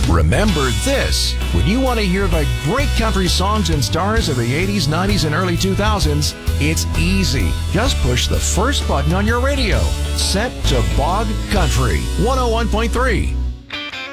Remember this. When you want to hear the great country songs and stars of the 80s, 90s, and early 2000s, it's easy. Just push the first button on your radio. Set to Bog Country 101.3.